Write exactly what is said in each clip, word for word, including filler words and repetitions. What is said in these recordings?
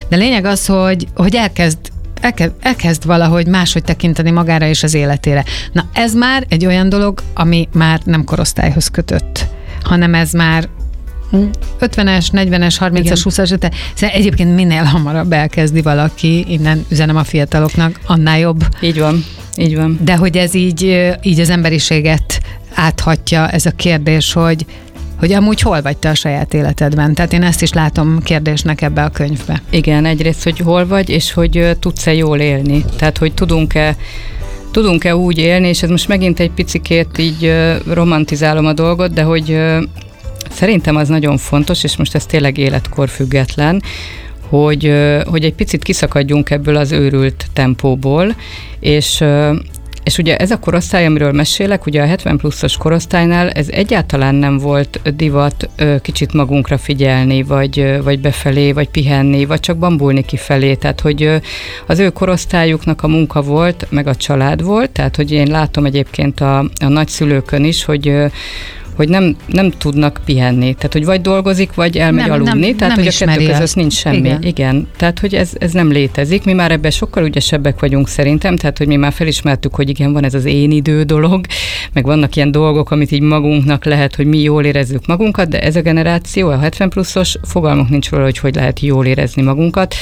De lényeg az, hogy, hogy elkezd Elkezd, elkezd valahogy máshogy tekinteni magára és az életére. Na ez már egy olyan dolog, ami már nem korosztályhoz kötött, hanem ez már ötvenes, negyvenes, harmincas, húszas, de egyébként minél hamarabb elkezdi valaki, innen üzenem a fiataloknak, annál jobb. Így van, így van. De hogy ez így, így az emberiséget áthatja, ez a kérdés, hogy hogy amúgy hol vagy te a saját életedben. Tehát én ezt is látom kérdésnek ebbe a könyvbe. Igen, egyrészt, hogy hol vagy, és hogy tudsz-e jól élni. Tehát, hogy tudunk-e tudunk-e úgy élni, és ez most megint egy picikét így romantizálom a dolgot, de hogy szerintem az nagyon fontos, és most ez tényleg életkor független, hogy, hogy egy picit kiszakadjunk ebből az őrült tempóból, és És ugye ez a korosztály, amiről mesélek, ugye a hetven pluszos korosztálynál ez egyáltalán nem volt divat kicsit magunkra figyelni, vagy, vagy befelé, vagy pihenni, vagy csak bambulni kifelé. Tehát, hogy az ő korosztályuknak a munka volt, meg a család volt, tehát, hogy én látom egyébként a, a nagyszülőkön is, hogy hogy nem, nem tudnak pihenni. Tehát, hogy vagy dolgozik, vagy elmegy nem, aludni. Nem, tehát, nem hogy a kettő között azt. nincs semmi. Igen. Igen. Tehát, hogy ez, ez nem létezik. Mi már ebben sokkal ügyesebbek vagyunk szerintem, tehát, hogy mi már felismertük, hogy igen, van ez az én idő dolog, meg vannak ilyen dolgok, amit így magunknak lehet, hogy mi jól érezzük magunkat, de ez a generáció, a hetven pluszos, fogalmunk nincs róla, hogy hogy lehet jól érezni magunkat.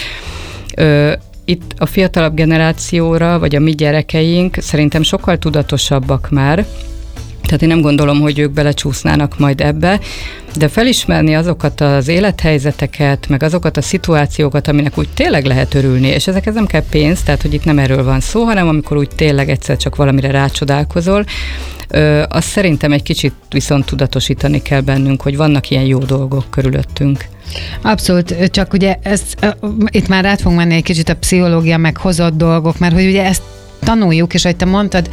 Ö, Itt a fiatalabb generációra, vagy a mi gyerekeink szerintem sokkal tudatosabbak már. Tehát én nem gondolom, hogy ők belecsúsznának majd ebbe, de felismerni azokat az élethelyzeteket, meg azokat a szituációkat, aminek úgy tényleg lehet örülni, és ezekhez nem kell pénz, tehát hogy itt nem erről van szó, hanem amikor úgy tényleg egyszer csak valamire rácsodálkozol, azt szerintem egy kicsit viszont tudatosítani kell bennünk, hogy vannak ilyen jó dolgok körülöttünk. Abszolút, csak ugye ezt, itt már át fogunk menni egy kicsit a pszichológia meg hozott dolgok, mert hogy ugye ezt tanuljuk, és ahogy te mondtad,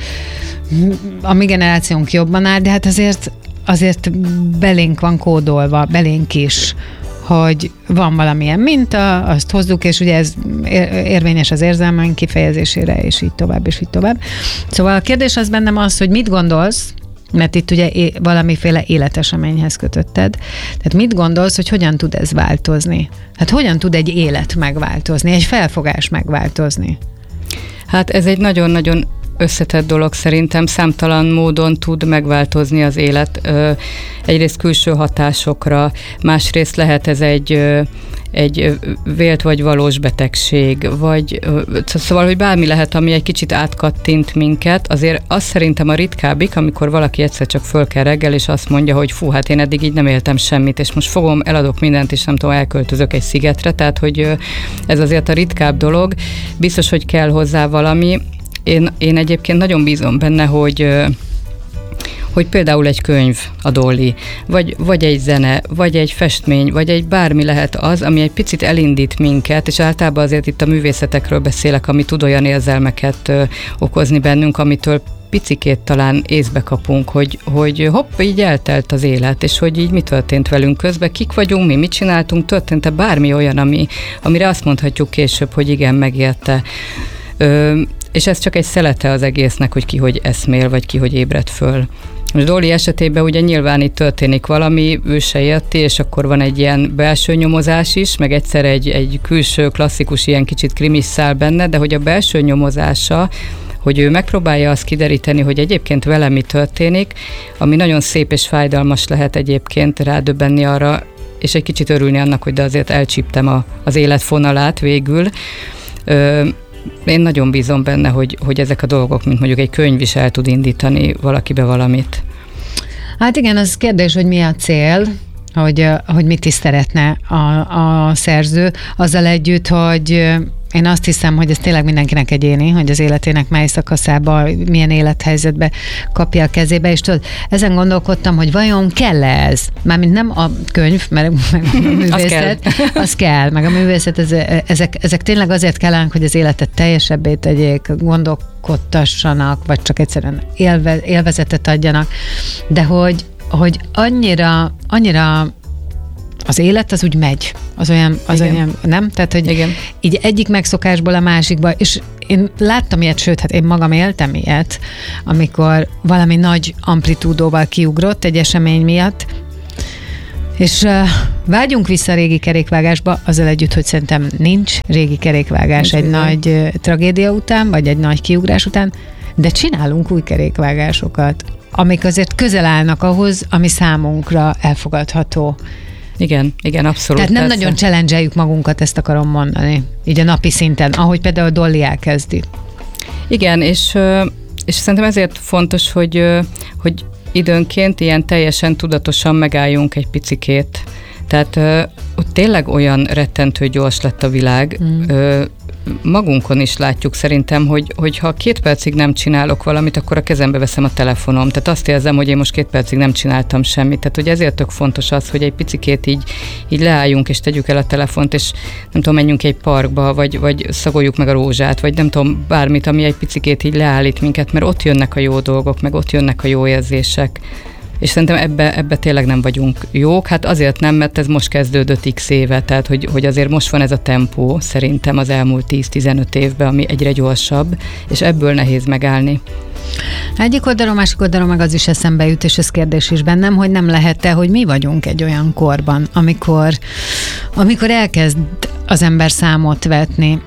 a mi generációnk jobban áll, de hát azért, azért belénk van kódolva, belénk is, hogy van valamilyen minta, azt hozzuk, és ugye ez érvényes az érzelmeink kifejezésére, és így tovább, és így tovább. Szóval a kérdés az bennem az, hogy mit gondolsz, mert itt ugye valamiféle életeseményhez kötötted. Tehát mit gondolsz, hogy hogyan tud ez változni? Hát hogyan tud egy élet megváltozni, egy felfogás megváltozni? Hát ez egy nagyon-nagyon összetett dolog szerintem, számtalan módon tud megváltozni az élet. Egyrészt külső hatásokra, másrészt lehet ez egy, egy vélt vagy valós betegség, vagy szóval, hogy bármi lehet, ami egy kicsit átkattint minket, azért az szerintem a ritkábbik, amikor valaki egyszer csak föl kell reggel, és azt mondja, hogy fú, hát én eddig így nem éltem semmit, és most fogom, eladok mindent, és nem tudom, elköltözök egy szigetre, tehát, hogy ez azért a ritkább dolog. Biztos, hogy kell hozzá valami. Én, én egyébként nagyon bízom benne, hogy, hogy például egy könyv, a Dolly, vagy, vagy egy zene, vagy egy festmény, vagy egy bármi lehet az, ami egy picit elindít minket, és általában azért itt a művészetekről beszélek, ami tud olyan érzelmeket ö, okozni bennünk, amitől picikét talán észbe kapunk, hogy, hogy hopp, így eltelt az élet, és hogy így mi történt velünk közben, kik vagyunk, mi mit csináltunk, történt-e bármi olyan, ami, amire azt mondhatjuk később, hogy igen, megérte. Ö, és ez csak egy szelete az egésznek, hogy ki hogy eszmél, vagy ki hogy ébred föl. Most Dolly esetében ugye nyilván itt történik valami, ő se érti, és akkor van egy ilyen belső nyomozás is, meg egyszer egy, egy külső, klasszikus, ilyen kicsit krimis szál benne, de hogy a belső nyomozása, hogy ő megpróbálja azt kideríteni, hogy egyébként vele mi történik, ami nagyon szép és fájdalmas lehet egyébként rádöbbenni arra, és egy kicsit örülni annak, hogy de azért elcsíptem a, az életfonalát végül. Ö, Én nagyon bízom benne, hogy, hogy ezek a dolgok, mint mondjuk egy könyv is el tud indítani valakibe valamit. Hát igen, az kérdés, hogy mi a cél, hogy, hogy mit is szeretne a, a szerző, azzal együtt, hogy én azt hiszem, hogy ez tényleg mindenkinek egyéni, hogy az életének mely szakaszába, milyen élethelyzetbe kapja a kezébe, és tudod, ezen gondolkodtam, hogy vajon kell-e ez? Mármint nem a könyv, meg, meg a művészet, az kell. az kell, meg a művészet, ez, ezek, ezek tényleg azért kellenek, hogy az életet teljesebbé tegyék, gondolkodtassanak, vagy csak egyszerűen élve, élvezetet adjanak, de hogy, hogy annyira, annyira az élet az úgy megy, az olyan, az olyan nem? Tehát, hogy igen. Így egyik megszokásból a másikba, és én láttam ilyet, sőt, hát én magam éltem ilyet, amikor valami nagy amplitúdóval kiugrott egy esemény miatt, és Vágyunk vissza a régi kerékvágásba, azzal együtt, hogy szerintem nincs régi kerékvágás nincs egy bizony. Nagy uh, tragédia után, vagy egy nagy kiugrás után, de csinálunk új kerékvágásokat, amik azért közel állnak ahhoz, ami számunkra elfogadható. Igen, igen, abszolút. Tehát nem persze. nagyon challenge-eljük magunkat, ezt akarom mondani, így a napi szinten, ahogy például Dolly elkezdi. Igen, és, és szerintem ezért fontos, hogy, hogy időnként ilyen teljesen tudatosan megálljunk egy picikét. Tehát ott tényleg olyan rettentő gyors lett a világ, mm. magunkon is látjuk szerintem, hogy, hogy ha két percig nem csinálok valamit, akkor a kezembe veszem a telefonom. Tehát azt érzem, hogy én most két percig nem csináltam semmit. Tehát hogy ezért tök fontos az, hogy egy picikét így, így leálljunk, és tegyük el a telefont, és nem tudom, menjünk egy parkba, vagy, vagy szagoljuk meg a rózsát, vagy nem tudom, bármit, ami egy picikét így leállít minket, mert ott jönnek a jó dolgok, meg ott jönnek a jó érzések. És szerintem ebbe, ebbe tényleg nem vagyunk jók. Hát azért nem, mert ez most kezdődött x éve, tehát hogy, hogy azért most van ez a tempó szerintem az elmúlt tíz-tizenöt évben, ami egyre gyorsabb, és ebből nehéz megállni. Egyik oldalon, másik oldalon meg az is eszembe jut, és ez kérdés is bennem, hogy nem lehet-e, hogy mi vagyunk egy olyan korban, amikor, amikor elkezd az ember számot vetni.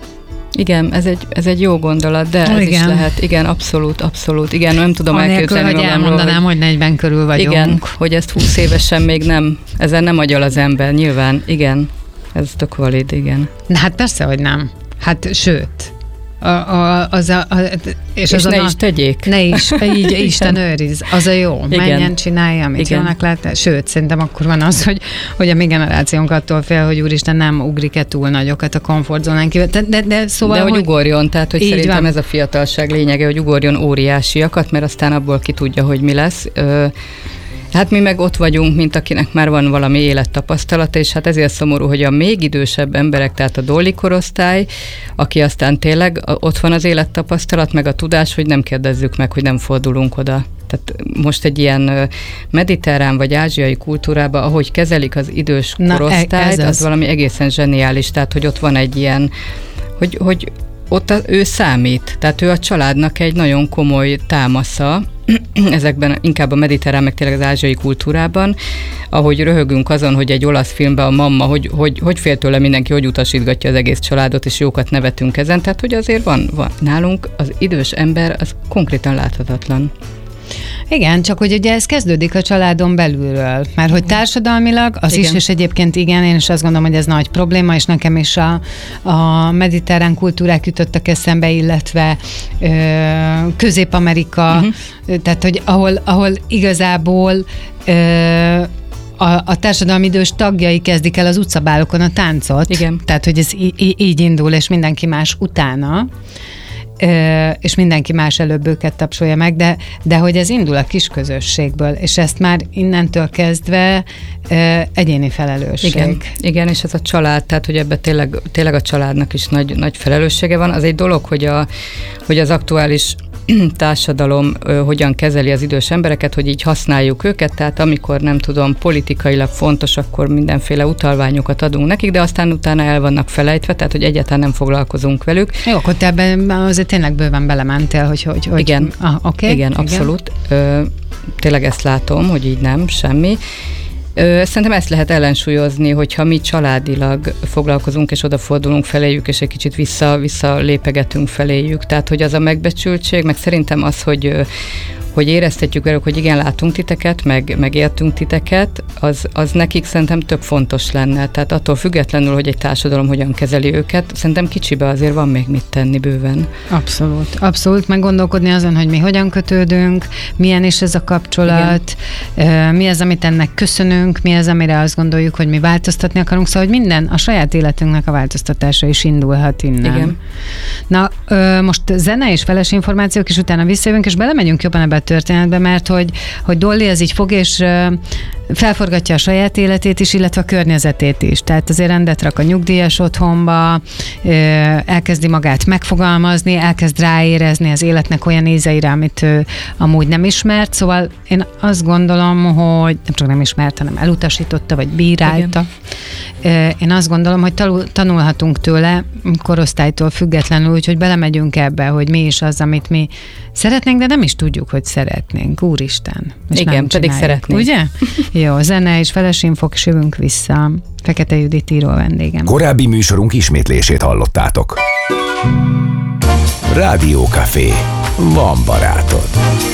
Igen, ez egy, ez egy jó gondolat, de ez igen. is lehet. Igen, abszolút, abszolút. Igen, nem tudom Anélkül, elképzelni hogy magamról. elmondanám, hogy negyven körül vagyunk. Igen, hogy ezt húsz évesen még nem, ezen nem agyal az ember, nyilván. Igen, ez tök valid, igen. De hát persze, hogy nem. Hát sőt. A, a, az a, a, és és az ne a, is tegyék. Ne is, így Isten őriz. Az a jó. Igen. Menjen, csinálja, amit igen. jónak lát. Sőt, szerintem akkor van az, hogy, hogy a mi generációnk attól fél, hogy úristen nem ugrik-e túl nagyokat a komfortzónán kívül. De, de, de, szóval, de hogy, hogy ugorjon, tehát hogy szerintem van. Ez a fiatalság lényege, hogy ugorjon óriásiakat, mert aztán abból ki tudja, hogy mi lesz. Ö, Hát mi meg ott vagyunk, mint akinek már van valami élettapasztalata, és hát ezért szomorú, hogy a még idősebb emberek, tehát a Dolly korosztály, aki aztán tényleg ott van az élettapasztalat, meg a tudás, hogy nem kérdezzük meg, hogy nem fordulunk oda. Tehát most egy ilyen mediterrán vagy ázsiai kultúrában, ahogy kezelik az idős Na, korosztályt, az, az valami egészen zseniális, tehát hogy ott van egy ilyen, hogy, hogy ott ő számít, tehát ő a családnak egy nagyon komoly támasza, ezekben inkább a mediterrán, meg tényleg az ázsiai kultúrában, ahogy röhögünk azon, hogy egy olasz filmben a mamma, hogy, hogy, hogy fél tőle mindenki, hogy utasítgatja az egész családot, és jókat nevetünk ezen, tehát hogy azért van, van. Nálunk az idős ember az konkrétan láthatatlan. Igen, csak hogy ugye ez kezdődik a családon belülről, mert hogy társadalmilag az igen. is, és egyébként igen, én is azt gondolom, hogy ez nagy probléma, és nekem is a, a mediterrán kultúrák jutottak eszembe, illetve ö, Közép-Amerika, uh-huh. tehát hogy ahol, ahol igazából ö, A, a társadalmi idős tagjai kezdik el az utcabálokon a táncot. Igen. Tehát, hogy ez í- így indul, és mindenki más utána, és mindenki más előbb őket tapsolja meg, de, de hogy ez indul a kis közösségből, és ezt már innentől kezdve egyéni felelősség. Igen, igen, és ez a család, tehát hogy ebben tényleg, tényleg a családnak is nagy, nagy felelőssége van. Az egy dolog, hogy, a, hogy az aktuális társadalom ö, hogyan kezeli az idős embereket, hogy így használjuk őket, tehát amikor nem tudom, politikailag fontos, akkor mindenféle utalványokat adunk nekik, de aztán utána el vannak felejtve, tehát hogy egyáltalán nem foglalkozunk velük. Jó, akkor te ebben azért tényleg bőven belementél, hogy... hogy, hogy igen, ah, okay, igen, igen, abszolút. Ö, tényleg ezt látom, hogy így nem, semmi. Szerintem ezt lehet ellensúlyozni, hogyha mi családilag foglalkozunk, és odafordulunk feléjük, és egy kicsit vissza, vissza lépegetünk feléjük. Tehát, hogy az a megbecsültség, meg szerintem az, hogy, hogy éreztetjük velük, hogy igen, látunk titeket, meg, meg értünk titeket, az, az nekik szerintem tök fontos lenne. Tehát attól függetlenül, hogy egy társadalom hogyan kezeli őket, szerintem kicsibe azért van még mit tenni bőven. Abszolút, abszolút. Meggondolkodni azon, hogy mi hogyan kötődünk, milyen is ez a kapcsolat, igen. mi az, amit ennek köszönünk, mi az, amire azt gondoljuk, hogy mi változtatni akarunk, szóval, hogy minden, a saját életünknek a változtatása is indulhat innen. Igen. Na, most zene és feles információk, és utána visszajövünk, és belemegyünk jobban ebbe a történetbe, mert hogy, hogy Dolly az így fog, és felforgatja a saját életét is, illetve a környezetét is. Tehát azért rendet rak a nyugdíjas otthonba, elkezdi magát megfogalmazni, elkezd ráérezni az életnek olyan nézeire, amit ő amúgy nem ismert. Szóval én azt gondolom, hogy nem csak nem ismert, hanem elutasította, vagy bírálta. Igen. Én azt gondolom, hogy tanulhatunk tőle korosztálytól függetlenül, úgyhogy belemegyünk ebbe, hogy mi is az, amit mi szeretnénk, de nem is tudjuk, hogy szeretnénk, úristen. És igen, pedig szeretnénk. Ugye? Jó, zene és felesénfog, és jövünk vissza. Fekete Judit író vendégem. Korábbi műsorunk ismétlését hallottátok. Rádió Café. Van barátod.